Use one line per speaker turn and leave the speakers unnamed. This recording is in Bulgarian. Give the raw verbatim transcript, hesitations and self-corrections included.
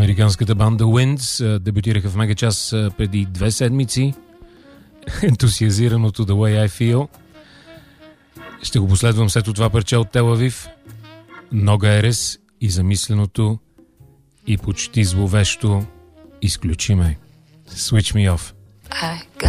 Американската банда Winds дебютираха в Мегачас преди две седмици. Ентусиазираното The Way I Feel. Ще го последвам след това парче от Тел Авив. Нога Ерес и замисленото и почти зловещо Изключи ме. Switch Me Off.
I got